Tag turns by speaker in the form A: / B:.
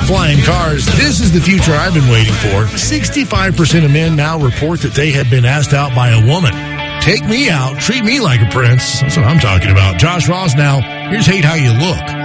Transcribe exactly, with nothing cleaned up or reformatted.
A: flying cars. This is the future I've been waiting for. sixty-five percent of men now report that they have been asked out by a woman. Take me out, treat me like a prince. That's what I'm talking about. Josh Ross now. Here's Hate How You Look.